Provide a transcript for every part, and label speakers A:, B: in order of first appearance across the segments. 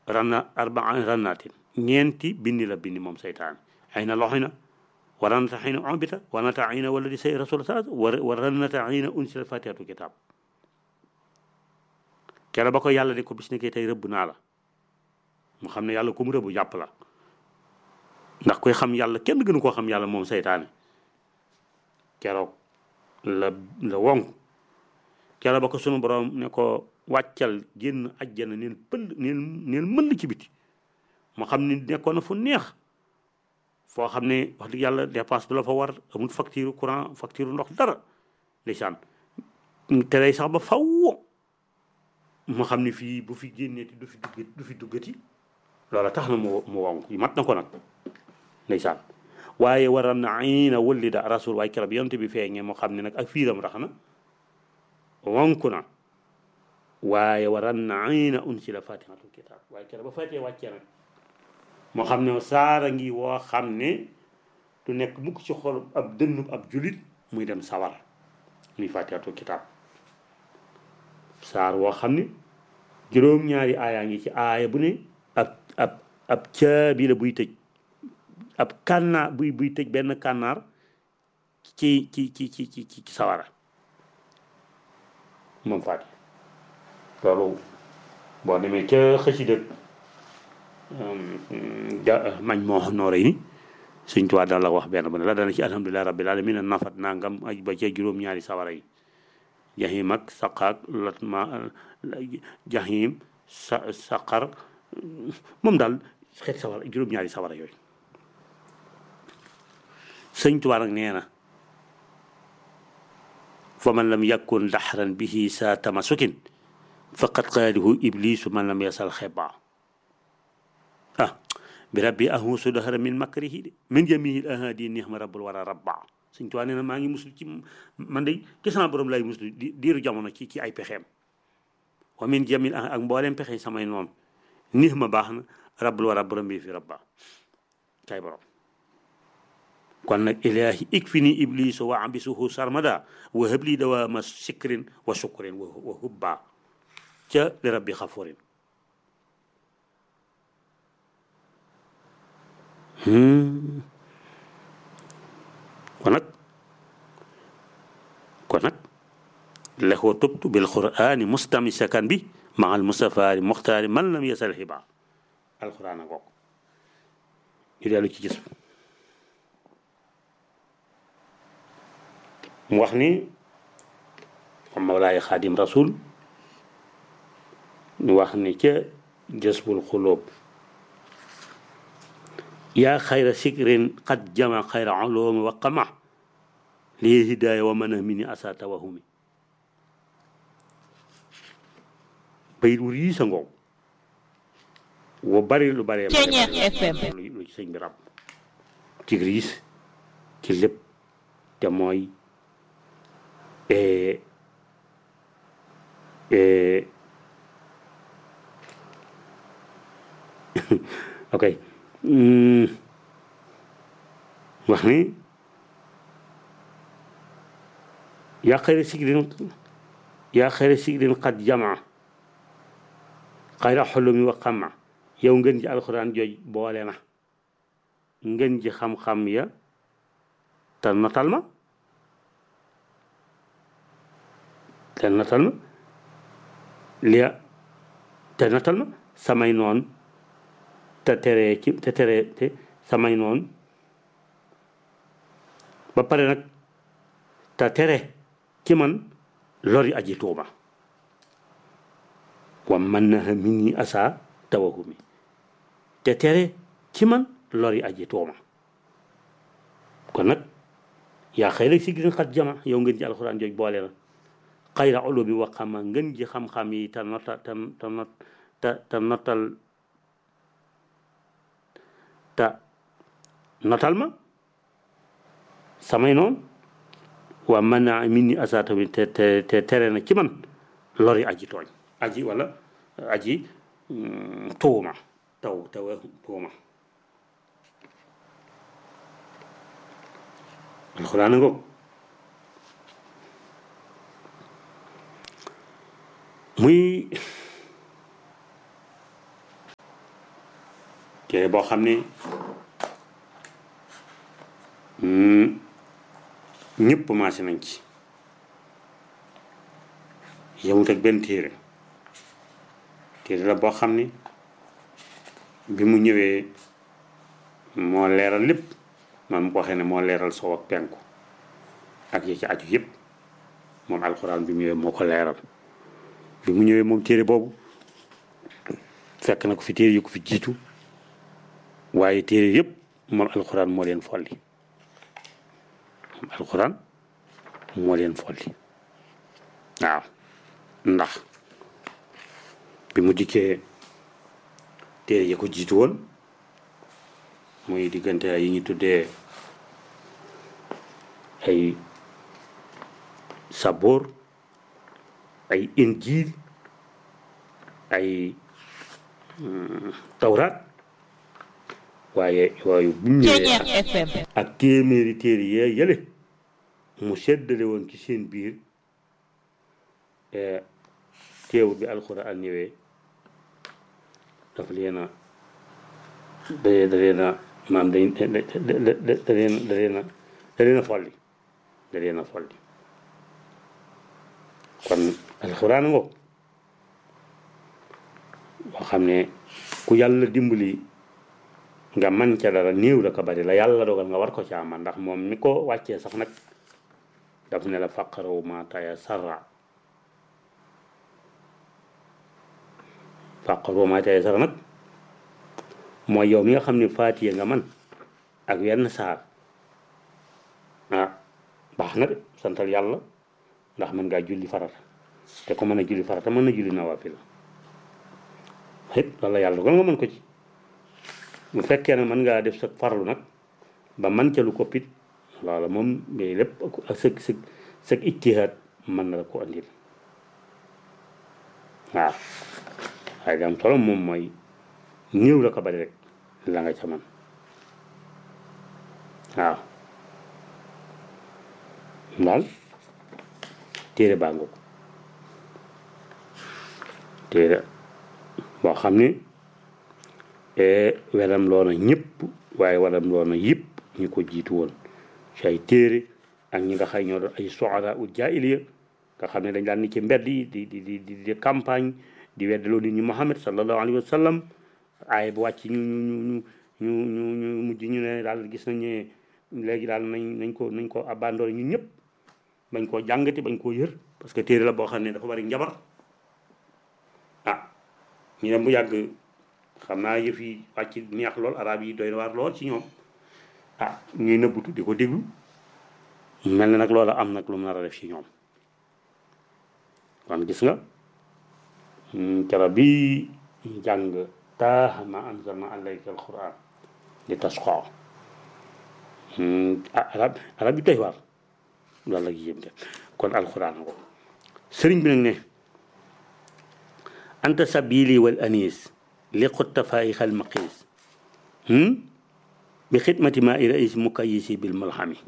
A: rannaatin ñeenti bindi la bindi moom seytaane ay na loxoy na wa rannata xëy na ombita wa rannata ay na wala di say rasul sa wa rannata ay na unsila fatihatu kitab kera ba ko yàlla de ko bis ne kay tey rëbb naa la mu xam ne yàlla ku mu rëbb jàpp la ndax koy xam yàlla kenn gënu koo xam yàlla moom seytaane keroog la wonk keroog ba ko sunu borom ne ko wàccal génn ajjana neen pël neen mëll ci biti moo xam ni nekkoon na fu neex foo xam ne wax dëgg yàlla dépense du la fa war amul facture courant facture ndox dara ndeysaan te lay sax ba faw moo xam ne fii bu fi génneeti du fi duggati loola tax na mu wonk yi mat na ko nag ndeysaan waaye waran na ayna wëllida rasul waaye keroog yonte bi feeñee moo xam ne nag ak fiiram rax na wonku na waaye waran na ayna unsila fatihatul kitab waaye keroog ba fatee wàccee nag moo xam ne saara ngi woo xam ne du nekk mukk ci xol ab dënnu ab julit muy dem sawar muy fatihatul kitab saar woo xam ne juróom-ñaari aayaa ngi ci aaya bu ne ab caabi la buy tëj ab kànnaar buy tëj benn kànnaar ci sawara moom faati loolu boo demee ca xësida mañ moo nooree ni Sëñ Tuubaa daal la wax benn bu ne la dana ci alhamdulilah rabbil alamin nafat nangam aj ba ca juróom-ñaari sawara yi jahim ak saqaak latma jahim saqar moom daal xeet sawara juróom-ñaari sawara yooyu Sëñ Tuubaa nag nee na fa man lam yakun daxran bihi sa tamasukin faqad qaadihu iblisu man lam yasal xeba bi rabbi ahusu dahra min makrihi de min jamihil ahadi nihma rabbul wara rabba Sëñ Tuubaa nee na maa ngi musul ci man de ci sama borom lay musul diiru jamono ci ay pexeem wa min jamil ak mbooleem pexe samay noonu nihma baax na rabbul wara borom bi fi rabba kay borom kon nag ilahi ikfini iblisu wa abisuhu sarmada wa habli dawama sikrin wa shukrin wa hubba ca li rabbi xafurin kon nag lexoo tubtu bil qur'ani mustamisakan bi ma al mustafaari muxtaari man lam yasal xiba alquran a ngoog ñu dellu ci gis mu wax ni Mawlaay Xaadim Rasul ñu wax ni ca Jasbul Xuloob yaa xayra sikrin qad jama xayra ulumi wa qama lii hidaaya wa mana mini asa tawahumi bayit wu rii sa ngoow wo bari lu bari lu ci sëñ bi rab ci riis ci lépp te mooy ok wax ni yaa xayra sigrin qad jama xayra xulumi wa xama yow ngeen ji alxuraan jooj boole na ngeen ji xam-xam ya te notal ma te notal ma samay noon te samay noon ba pare nag te tere ci man lori aji tuuma wa man na mini asa tawahumi te tere ci man lori aji tuuma kon nag yaa xëy rek si gën xat jama yow ngeen ci alxuraan jooj boole na xayra ulu bi wax xama ngeen ji xam-xam yi te notal te notal ma samay noonu waa man naa min ni asaata bi te tere na ci man lori aji tooñ aji wala aji tuuma tuuma alxuraan a ngoog muy téere boo xam ne ñëpp maase nañ ci yemut ak benn téere la boo xam ne bi mu ñëwee moo leeral lépp man mu ko waxee ne moo leeral sow ak penku ak yi ci aju yëpp moom alxuraan bi mu ñëwee moo ko leeral bi mu ñëwee moom téere boobu fekk na ko fi téere yu ko fi jiitu waaye téere yëpp moom alxuraan moo leen folli moom alxuraan moo leen folli waaw ndax bi mu dikkee téere yi ko jiitu woon muy diggante yi ñu tuddee ay saboor ay injiil ay tawraat waaye yooyu bu ñëwee ak téeméeri téere yee yële mu seddale woon ci seen biir teewul bi alxuraan ñëwee dafa leen a da leen a maam da leen a folli da leen a folli kon alxuraan ngoo boo xam ne ku yàlla dimbali nga man ca dara néew la ko bari la yàlla dogal nga war ko ca man ndax moom mi ko wàccee sax nag daf ne la faqaraw ma tayassara faqaraw ma tayassara nag mooy yow mi nga xam ne faatiye nga man ak wenn saar baax na de santal yàlla ndax mën ngaa julli farata te ko mën a julli farata mën na julli nawaafil loolu la yàlla dogal nga mën ko ci bu fekkee ne mën ngaa def sa farlu nag ba man ca lu ko pit loola moom lépp ak sa ijtihaad mën na la ko andil waaw waaye am solo moom mooy néew la ko bari rek la nga ca man waaw daal téere baa ngoog téere boo xam ne weram loona ñëpp waaye waram loona yëpp ñi ko jiitu woon ci ay téere ak ñi nga xay ñoo doon ay soara ut jaahiliya nga xam ne dañ daan ni ci mbedd yi di campagne di weddaloo nit ñi Muhammad sallallahu alayhi wa sallam aay bu wàcc ñu mujj ñu ne daal gis nañ ne léegi daal nañ ko abandonné ñun ñëpp bañ koo jàngati bañ koo yër parce que téere la boo xam ne dafa bari njabar ñu dem bu yàgg xam naa yëf yi wàcc neex lool arab yi doy waar lool ci ñoom ñuy nëbbutu di ko déglu mel na nag loola am nag lu mu nar a def ci ñoom kon gis nga kera bi jàng taaha ma anzalna alayka alquran li tasqa arab yi doy waar loolu la yéem de kon alquran ko sëriñ bi nag ne anta sabili wal anis li xutta faayixal maqis bi xidmati ma i rais mukayisi bil malhami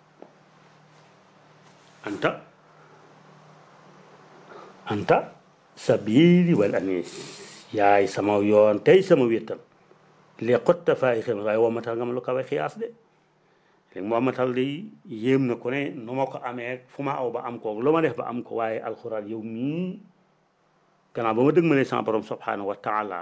A: anta sabili wal anis yaay sama yoon tey sama wéttal li xutta faayixal waaye wamatal nga ma lu kawe xiyaas de léegi mu wamatal di yéem na ko ne nu ma ko amee fu ma aw ba am ko lu ma def ba am ko waaye alxuraan yow mii gannaaw ba ma dëgg ma ne sama borom subhanahu wa taala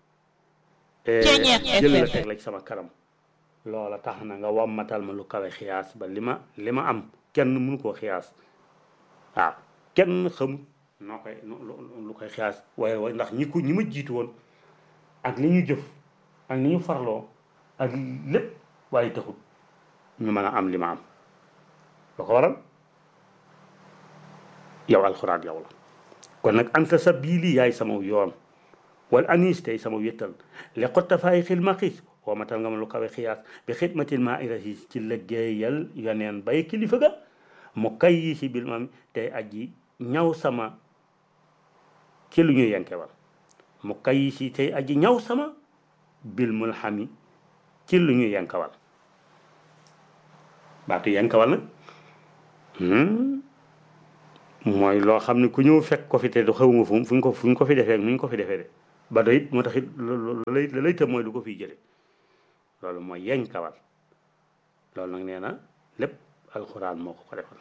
A: jël la teg la ci sama kanam loola tax na nga wammatal ma lu kawe xiyaas ba li ma am kenn mënu koo xiyaas waaw kenn xamul noo koy lu koy xiyaas waaye ndax ñi ma jiitu woon ak li ñu jëf ak ni ñu farloo ak lépp waaye taxut ñu mën a am li ma am lu ko waral yow alxuraan yow la kon nag anta sabili yaay sama yoon wal anis tey sama wéttal li xotta faay xil ma xiis woomatal nga ma lu kawe xiyaas bi xidmatil maa irahis ci liggéeyal yoneen bay kilifa ga mu kay yi si bil mam tey aji ñaw sama ci lu ñu yenkewal mu kay yi si tey aji ñaw sama bil mulhami ci lu ñu yenkewal baatu yenkewal nag mooy loo xam ne ku ñëw fekk ko fi te du xew nga fu ñu ko fi defee nu ñu ko fi defee de ba doy it moo tax it la lay tëm mooy lu ko fiy jële loolu mooy yenkawal loolu nag nee na lépp alxuraan moo ko defal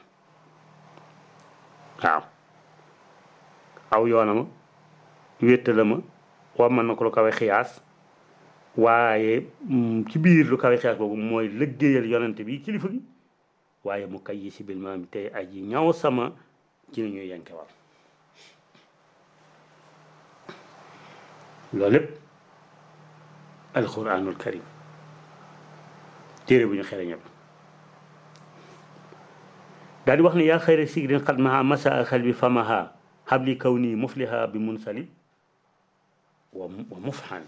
A: waaw aw yoonama wéttala ma mën na ko lu kawe xiyaas waaye ci biir lu kawe xiyaas boobu mooy liggéeyal yonente bi kilifa gi waaye mu kay yi si bil maam tey aji ñaw sama ci la ñuy yenkewal loolu lépp alquranul karim téere bu ñu xere ñëpp daal di wax ne yaa xayra sigrin xad maha masa xal bi famaha habli kaw nii mufliha bi munsali wa mufhan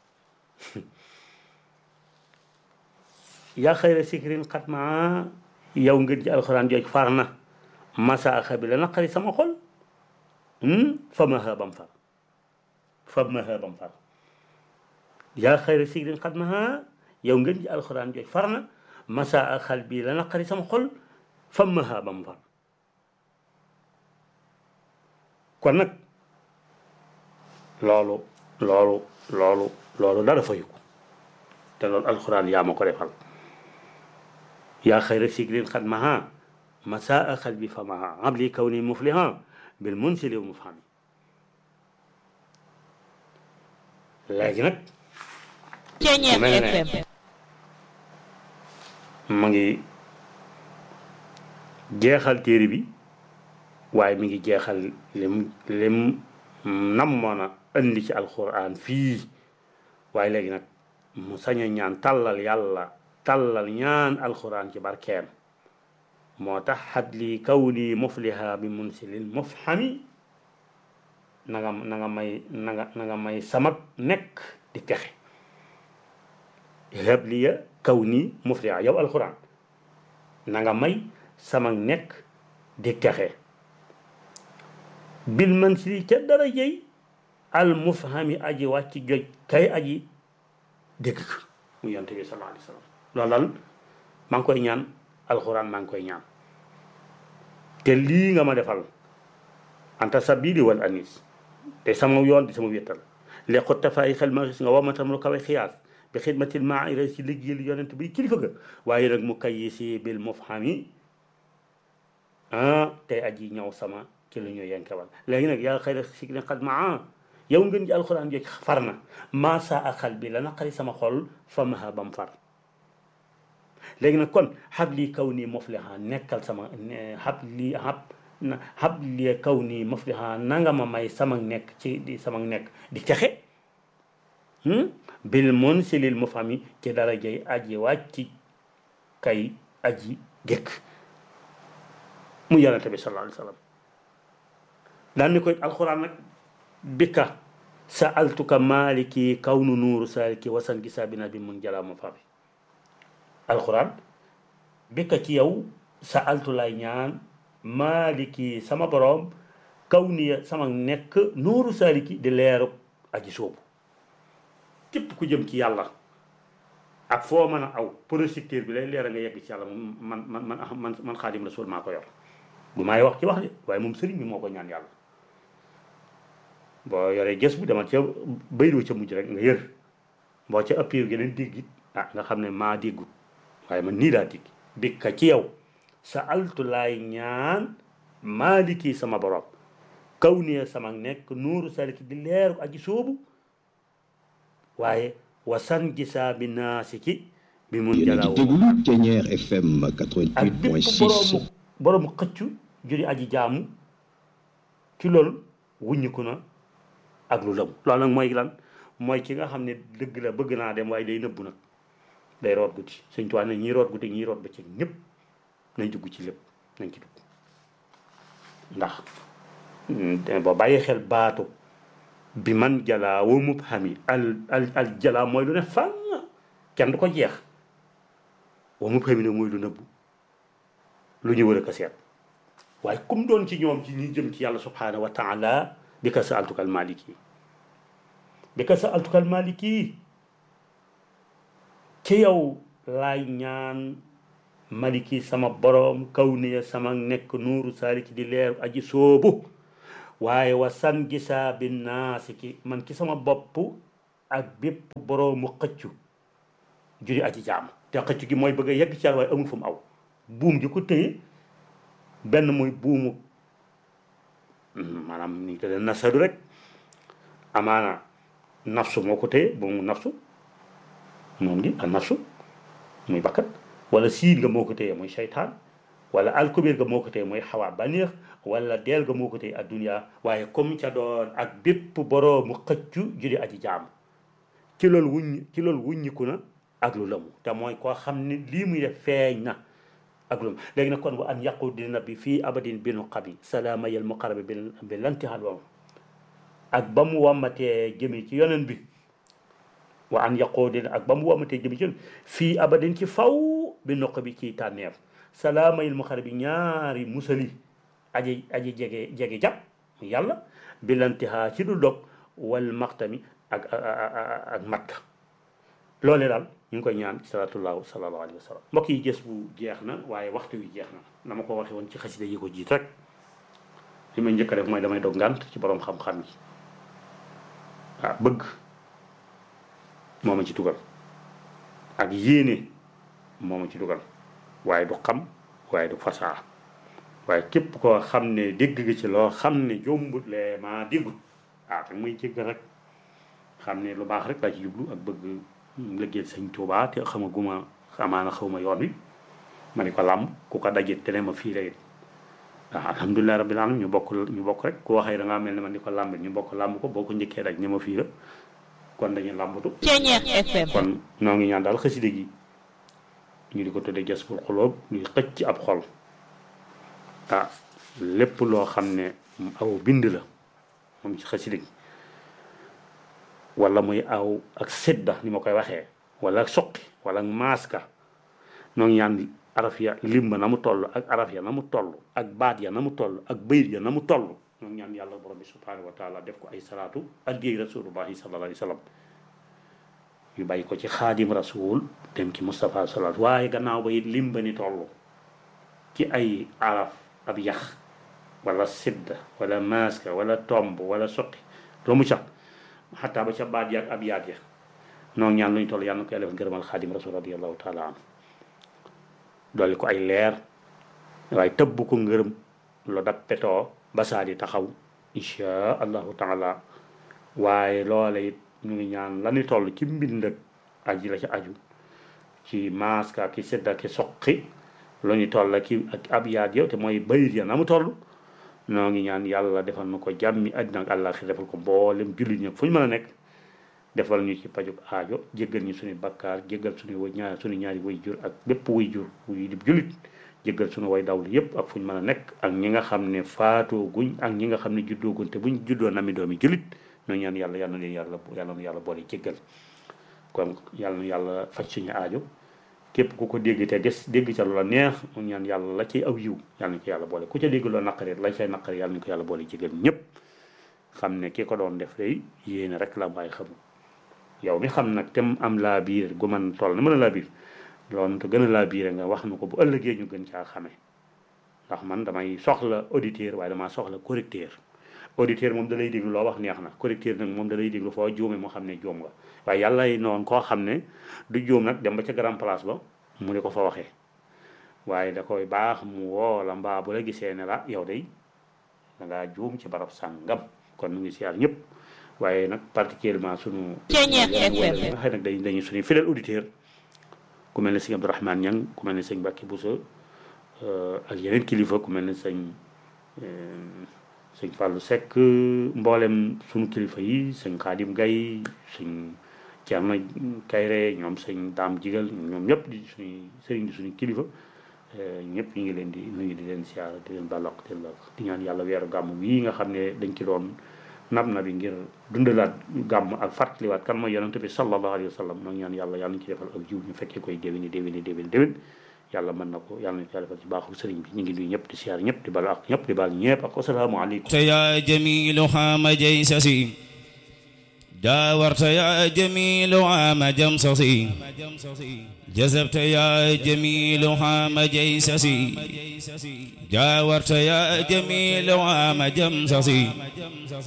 A: yaa xayra sigrin xad maha yow ngeen ci alxuraan jooj far na masa xal bi la naqari sama xol famaha bam far famaha bam far yaa xayra sigrin xad maha yow ngeen ci alxuraan jooj far na masa xal bi la naqari sama xol famaha bam far kon nag loolu dara fayu ko te loolu alxuraan yaa ma ko defal yaa xayra sigrin xad maha masaa xalbi famaha habli kawni mufliha bil munsili wa mufhami léegi nag ma ngi jeexal téere bi waaye mi ngi jeexal lim nammoon a indi ci alxuraan fii waaye léegi nag mu sañ a ñaan tàllal ñaan alxuraan ci barkeem moo tax xadli kawni mufliha bi munsilil mufhami na nga may samak nekk di texe habliya kawni mufliha yow alxuraan na nga may samak nekk di texe bil mansili ca dara jëy al mufhami aji wàcc joj kay aji dégg mu yonte bi sallallahu alayhi wa sallam loolu daal maa ngi koy ñaan alxuraan maa ngi koy ñaan te lii nga ma defal anta sabili wal anis te sama yoon di sama wéttal les xotta fayi xel ma gis nga wamatam lu kawe xiyaas bi xidmatil maira si liggéeyal yonent bi kilifa ga waaye nag mu kay si bil mufhami tey aji ñëw sama ci la ñu yenkewal léegi nag yaa xëy na si ne xad maa yow ngeen ji alxuraan joj far na masa ak xal bi la naqari sama xol fa maha bam far léegi nag kon habli kaw nii mufliha nekkal sama habli kaw nii mufliha nanga ma may sama nekk di texe bil munsilil mufhami ci darajay aji wàcc kay aji gékk mu yonente bi sallallahu alayhi wa sallam daan ni koy alxuraan nag bika sa altuka maliki kawnu nuuru saliki wasan gisa bina bi mun jalaa ma fabi alxuraan bika ci yow sa altu lay ñaan maliki sama boroom kaw ni sama nekk nuuru saliki di leeru aji soobu képp ku jëm ci yàlla ak foo mën a aw projecteur bi lay leer a nga yegg ci yàlla man xaadim rasul maa ko yor bu maay wax ci wax de waaye moom sëriñ bi moo ko ñaan yàlla boo yoree gës bu demal ca baydoo ca mujj rek nga yër boo ca ëppee geneen dégg it nga xam ne maa déggut waaye man nii laa dégg bikka ci yow sa altu laay ñaan maaliki sama borom kaw nii sama nekk nuuru saliki di leeru aji soobu waaye wasan gisaa bi naasiki bi mun jalaaw
B: Ténière FM 88.6
A: borom xëccu juri aji jaamu ci loolu wuññiku na ak lu lëm loolu nag mooy lan mooy ki nga xam ne dëgg la bëgg naa dem waaye day nëbbu nag day root guddi Sëñ Tuubaa ne ñii root guddi ñii root bëccëg ñëpp nañ dugg ci lépp nañ ci dugg ndax boo bàyyi xel baatu bi man jalaa wa mubhami al jalaa mooy lu ne fànn kenn du ko jeex wa mubhami ne mooy lu nëbbu lu ñu war a ko seet waaye kum doon ci ñoom ci ñi jëm ci yàlla subhanahu wa taala bi ka sa altukal maliki ci yow laay ñaan maliki sama borom kaw niya sama nekk nuuru saaliki di leeru aji soobu waaye wa san gisaa bi naasi ki man ki sama bopp ak bépp boroomu xëccu juri aji jaam te xëccu gi mooy bëgg a yegg ci yàlla waaye amul fu mu aw buum gi ko téye benn muy buumu maanaam ni ñu ko dee nasadu rek amaana nafsu moo ko téye buumu nafsu moom gi ak nafsu muy bakkat wala siin nga moo ko téye muy seytaan wala alkubir ga moo ko téye mooy xawaa baneex wala deel ga moo ko téye adduniya waaye comme ca doon ak bépp boroomu xëccu juri aji jaam ci loolu wuññiku na ak lu lëmu te mooy koo xam ne lii muy def feeñ na ak lu lëmu léegi nag kon wa an yaqu dina bi fii abadin binu qabi salaama yal muqarabi bi lantihad wam ak ba mu wammatee jëmi ci yonen bi wa an yaqu dina ak ba mu wammatee jëmi ci yonen fii abadin ci faw bi noq bi ci tànneef salaama yal muqarabi ñaari musali aji jege jàpp yàlla bi lantihad ci du dog wal maxtami ak makka loolee daal ñu ngi koy ñaan salaatullahu sallallahu alayhi wa sallam mbokk yi gës bu jeex na waaye waxtu wi jeex na ma ko waxee woon ci xasida yi ko jiit rek li may njëkk a def mooy damay dog ngànt ci borom xam-xam yi waaw bëgg moo ma ci dugal ak yéene moo ma ci dugal waaye du xam waaye du fasaa waaye képp koo xam ne dégg nga ci loo xam ne jombut lee maa déggut tak muy jégg rek xam ne lu baax rek laa ci jublu ak bëgg liggéeyal Sëñ Tuubaa te xamaguma amaana xawma yoon wi ma di ko làmb ku ko dajit te ne ma fii lay waaw alhamdulilah rabbil alamin ñu bokk rek ku waxee da ngaa mel ne man di ko làmb ñu bokk làmb ko boo ko njëkkee daj ne ma fii la kon dañuy làmbatu kon noo ngi ñaan daal xaside gi ñu di ko tuddee Jazbul Xuloob luy xëcc ab xol ah lépp loo xam ne aw bind la moom ci xaside gi wala muy aw ak sedda ni ma koy waxee wala ak soqi wala ak maaska noo ngi ñaan araf ya limba na mu toll ak araf ya na mu toll ak baat ya na mu toll ak bayit ya na mu toll noo ngi ñaan yàlla borom bi subhanahu wa taala def ko ay salaatu addiyey rasulullahi sallallahu alayhi wa sallam yu bàyyi ko ci xaadim rasul dem ci Moustapha salaat waaye gannaaw ba it limba ni toll ci ay araf ab yax wala sidda wala maaska wala tomb wala soqi loo mu sax xataa ba ca baat ya ak ab yaat ya noonu ñaan lu ñu toll yàlla na ko yàlla def ngërëmal xaadim rasul radiallahu taala an dolli ko ay leer waaye tëbb ko ngërëm lo dab petoo ba saa di taxaw insha allahu taala waaye loola it ñu ngi ñaan la ñu toll ci mbind ak aji la ci aju ci maaska ki sedda ki soqi lu ñu toll ak ab yaat ya te mooy bayit ya na mu toll noo ngi ñaan yàlla defal na ko jàmmi àddina ak àllaaxira defal ko mboolem jullit ñi fu ñu mën a nekk defal ñu ci pajug aajo jéggal ñu suñu bakkaar jéggal suñu ñaari way jur ak bépp way jur wuy di jullit jéggal suñu way dawlu yépp ak fu ñu mën a nekk ak ñi nga xam ne faatoo guñ ak ñi nga xam ne juddoo guñ te buñ juddoo nami doomi jullit noo ñaan yàlla na yàlla boole jéggal kon yàlla na yàlla faj suñu aajo képp ku ko dégg te dégg ca lu la neex mu ñaan yàlla la ci aw yiw yàlla na ko yàlla boole ku ca dégg loo naqari la cay naqari yàlla na ko yàlla boole jégal ñëpp xam ne ki ko doon def day yéene rek la bàyyi xamul yow mi xam nag te am laa biir gu man toll na mën a laa biir loolu te gën a laa biire nga wax na ko bu ëllëgee ñu gën caa xamee ndax man damay soxla auditeur waaye damaa soxla correcteur auditeur moom da lay déglu loo wax neex na correcteur nag moom da lay déglu foo juume moo xam ne juum nga waaye yàlla noonu koo xam ne du juum nag dem ba ca grand place ba mu di ko fa waxee waaye da koy baax mu woo la mbaa bu la gisee ne la yow day da ngaa juum ci barab sàngam kon nu ngi siyaar ñëpp waaye nag particulièrement sunu nga xëy nag dañuy suñu fidèle auditeur ku mel ne sëñ Abdourahmane Niang ku mel ne sëñ Mbacke Bousso ak yeneen kilifa ku mel ne sëñ Fallou Seck mboolem suñu kilifa yi sëñ Khadim Gaye sëñ Thierno Kayre ñoom sëñ Dame Jigal ñoom ñëpp di suñuy sëriñ di suñu kilifa ñëpp ñu ngi leen di nuyu di leen siyaar di leen balaq di ñaan yàlla weeru gàmm wii nga xam ne dañ ci doon nab na bi ngir dundalaat gàmm ak fàttaliwaat kan mooy yonent bi sallallahu alayhi wa sallam nag ñaan yàlla nañ ci defal ak jiw ñu fekkee koy déwéni yàlla mën na ko yàlla nañ ko defal ci baaxul sëriñ bi ñu ngi nuyu ñëpp di siyaar ñëpp di balu ak ñëpp di baal ñëpp ak assalaamu aleykum
C: te yaa jamilu xaama jaysasi جاورت يا جميل عام جمصصي جذبت يا جميل عام جيسسي جاورت يا جميل عام جمصصي